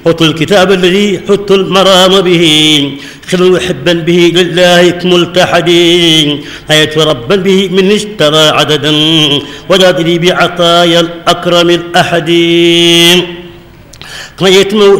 حط الكتاب الذي حط المرام به خل حبا به لله ملتحدين حياة ربا به من اشترى عددا ودادري بعطايا الأكرم الأحدين